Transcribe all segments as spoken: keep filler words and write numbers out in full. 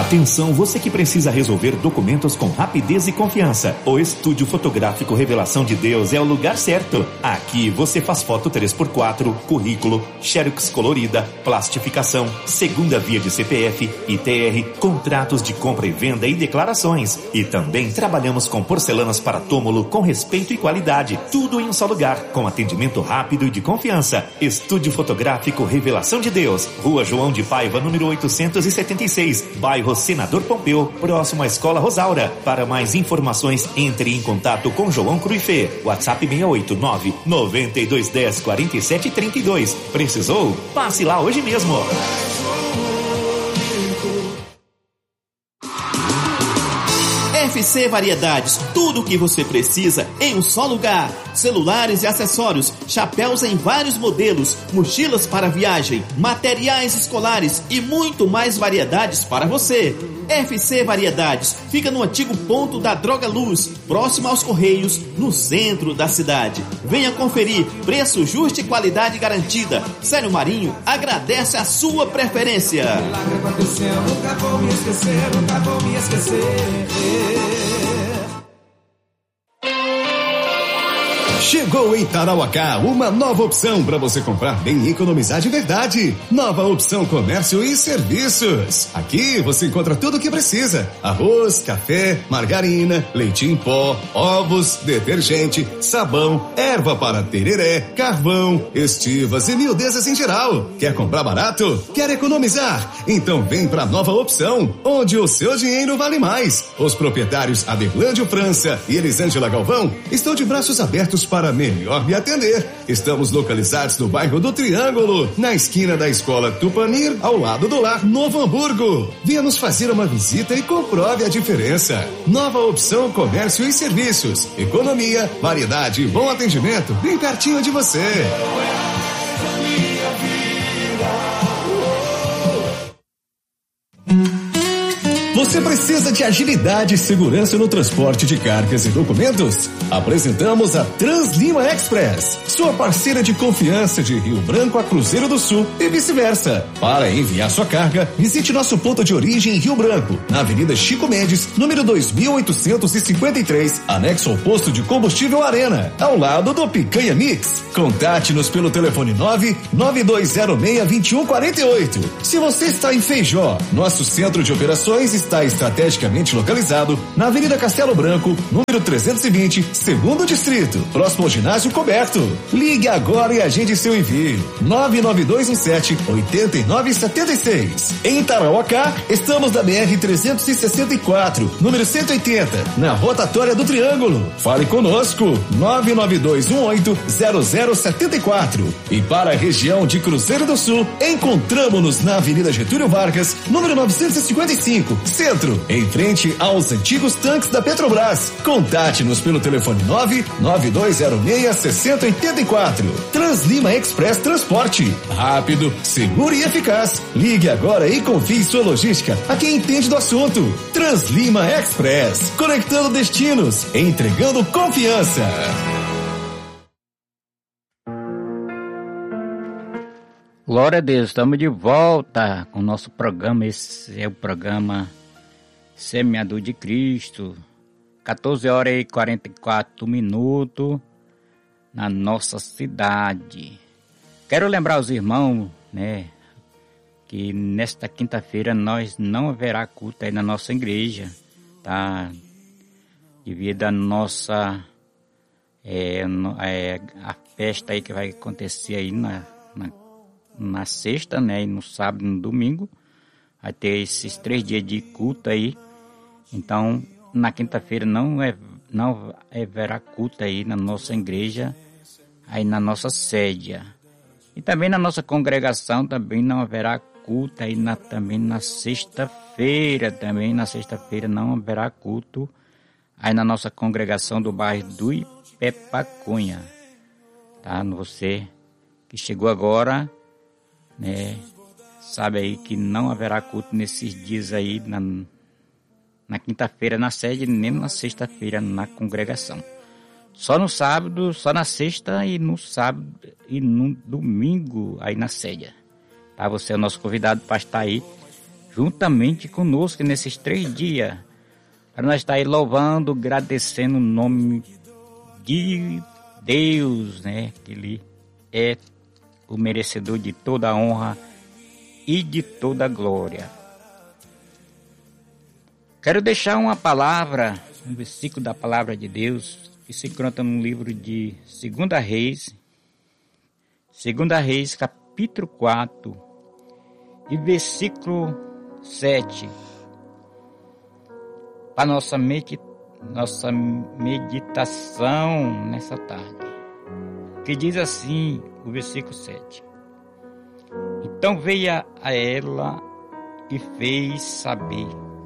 Atenção, você que precisa resolver documentos com rapidez e confiança. O Estúdio Fotográfico Revelação de Deus é o lugar certo. Aqui você faz foto três por quatro, currículo, xerox colorida, plastificação, segunda via de C P F, I T R, contratos de compra e venda e declarações. E também trabalhamos com porcelanas para túmulo com respeito e qualidade. Tudo em um só lugar, com atendimento rápido e de confiança. Estúdio Fotográfico Revelação de Deus, Rua João de Paiva, número oitocentos e setenta e seis, bairro Senador Pompeu, próximo à Escola Rosaura. Para mais informações, entre em contato com João Cruifê. WhatsApp seis oito nove, nove dois um zero, quatro sete três dois. Precisou? Passe lá hoje mesmo. F C Variedades, tudo o que você precisa em um só lugar. Celulares e acessórios, chapéus em vários modelos, mochilas para viagem, materiais escolares e muito mais variedades para você. F C Variedades fica no antigo ponto da Droga Luz, próximo aos Correios, no centro da cidade. Venha conferir, preço justo e qualidade garantida. Sério Marinho agradece a sua preferência. Milagre aconteceu, nunca vou me esquecer, nunca vou me esquecer. Chegou em Tarauacá uma nova opção para você comprar bem e economizar de verdade. Nova opção Comércio e Serviços. Aqui você encontra tudo o que precisa: arroz, café, margarina, leite em pó, ovos, detergente, sabão, erva para tereré, carvão, estivas e miudezas em geral. Quer comprar barato? Quer economizar? Então vem para nova opção, onde o seu dinheiro vale mais. Os proprietários Adelândio França e Elisângela Galvão estão de braços abertos para Para melhor me atender. Estamos localizados no bairro do Triângulo, na esquina da Escola Tupanir, ao lado do Lar Novo Hamburgo. Venha nos fazer uma visita e comprove a diferença. Nova opção Comércio e Serviços. Economia, variedade e bom atendimento bem pertinho de você. Você precisa de agilidade e segurança no transporte de cargas e documentos? Apresentamos a Translima Express, sua parceira de confiança de Rio Branco a Cruzeiro do Sul e vice-versa. Para enviar sua carga, visite nosso ponto de origem em Rio Branco, na Avenida Chico Mendes, número dois mil oitocentos e cinquenta e três, anexo ao posto de combustível Arena, ao lado do Picanha Mix. Contate-nos pelo telefone nove nove dois zero seis, dois um quatro oito. Se você está em Feijó, nosso centro de operações está Está estrategicamente localizado na Avenida Castelo Branco, número trezentos e vinte, segundo distrito, próximo ao ginásio coberto. Ligue agora e agende seu envio. nove nove dois um sete, oito nove sete seis. Em Tarauacá, estamos na B R trezentos e sessenta e quatro, número cento e oitenta, na rotatória do Triângulo. Fale conosco, nove nove dois um oito, zero zero sete quatro. E para a região de Cruzeiro do Sul, encontramos-nos na Avenida Getúlio Vargas, número novecentos e cinquenta e cinco, Centro, em frente aos antigos tanques da Petrobras. Contate-nos pelo telefone nove nove dois zero seis, seis zero oito quatro. Translima Express Transporte. Rápido, seguro e eficaz. Ligue agora e confie sua logística a quem entende do assunto. Translima Express. Conectando destinos, entregando confiança. Glória a Deus, estamos de volta com o nosso programa. Esse é o programa Semeador de Cristo, quatorze horas e quarenta e quatro minutos na nossa cidade. Quero lembrar os irmãos, né, que nesta quinta-feira nós não haverá culto aí na nossa igreja, tá? Devido à nossa é, é, a festa aí que vai acontecer aí na, na, na sexta, né, e no sábado e no domingo, vai ter esses três dias de culto aí. Então, na quinta-feira não é, não haverá culto aí na nossa igreja, aí na nossa sede. E também na nossa congregação também não haverá culto aí na, também na sexta-feira, também na sexta-feira não haverá culto aí na nossa congregação do bairro do Ipepacunha. Tá? Você que chegou agora, né, sabe aí que não haverá culto nesses dias aí na na quinta-feira na sede, nem na sexta-feira na congregação. Só no sábado, só na sexta e no sábado e no domingo aí na sede. Tá? Você é o nosso convidado para estar aí juntamente conosco nesses três dias, para nós estar aí louvando, agradecendo o nome de Deus, né? Que Ele é o merecedor de toda a honra e de toda a glória. Quero deixar uma palavra, um versículo da palavra de Deus, que se encontra no livro de Segunda Reis, Segunda Reis, capítulo quatro, e versículo sete, para nossa, medita, nossa meditação nessa tarde, que diz assim, o versículo sete: Então veio a ela e fez saber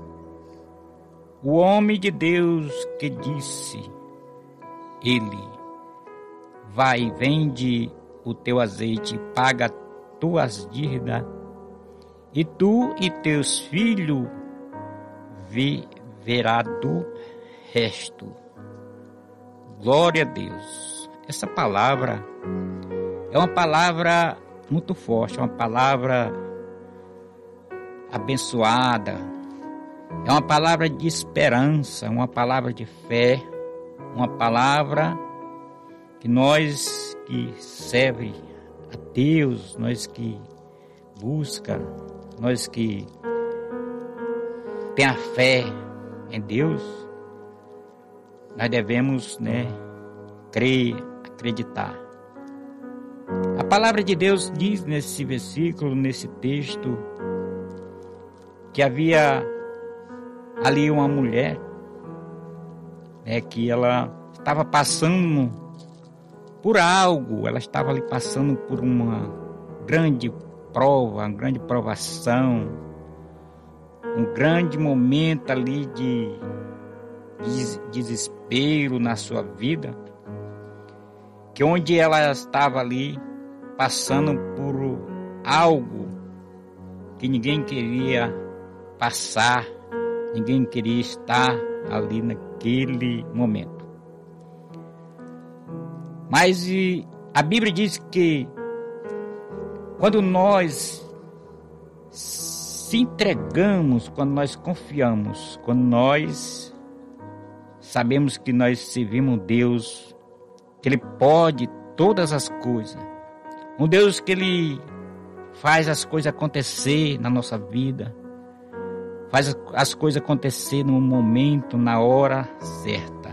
o homem de Deus, que disse ele: vai, vende o teu azeite, paga tuas dívidas, e tu e teus filhos viverá do resto. Glória a Deus. Essa palavra é uma palavra muito forte, uma palavra abençoada, é uma palavra de esperança, uma palavra de fé, uma palavra que nós que serve a Deus, nós que busca, nós que tem a fé em Deus, nós devemos, né, crer, acreditar. A palavra de Deus diz nesse versículo, nesse texto, que havia ali uma mulher, né, que ela estava passando por algo, ela estava ali passando por uma grande prova, uma grande provação, um grande momento ali de desespero na sua vida, que onde ela estava ali passando por algo que ninguém queria passar, ninguém queria estar ali naquele momento. Mas a Bíblia diz que quando nós se entregamos, quando nós confiamos, quando nós sabemos que nós servimos um Deus, que Ele pode todas as coisas, um Deus que Ele faz as coisas acontecer na nossa vida, faz as coisas acontecer no momento, na hora certa.